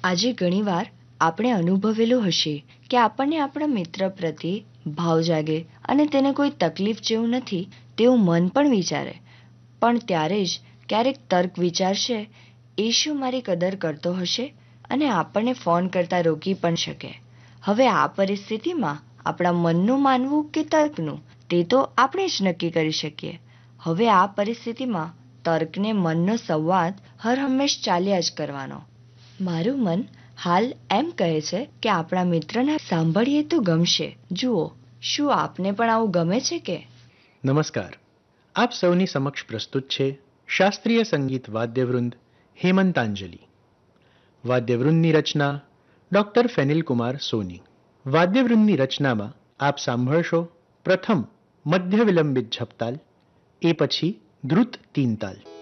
આજે ઘણીવાર આપણે અનુભવેલું હશે કે આપણને આપણા મિત્ર પ્રત્યે ભાવ જાગે અને તેને કોઈ તકલીફ જેવું નથી તેવું મન પણ વિચારે, પણ ત્યારે જ ક્યારેક તર્ક વિચારશે, એ શું મારી કદર કરતો હશે, અને આપણને ફોન કરતા રોકી પણ શકે. હવે આ પરિસ્થિતિમાં આપણા મનનું માનવું કે તર્કનું, તે તો આપણે જ નક્કી કરી શકીએ. હવે આ પરિસ્થિતિમાં તર્કને મનનો સંવાદ હરહંમેશ ચાલ્યા જ કરવાનો. મારું મન હાલ એમ કહે છે કે આપણા મિત્રને સાંભળીએ તો ગમશે. જુઓ, શું આપને પણ આવું ગમે છે કે? નમસ્કાર. આપ સૌની સમક્ષ પ્રસ્તુત છે શાસ્ત્રીય સંગીત વાદ્યવૃંદ હેમંતાંજલિ. વાદ્યવૃંદની રચના ડૉક્ટર ફેનિલકુમાર સોની. વાદ્યવૃંદની રચનામાં આપ સાંભળશો પ્રથમ મધ્ય વિલંબિત ઝપતાલ, એ પછી ધ્રુત તીન તાલ.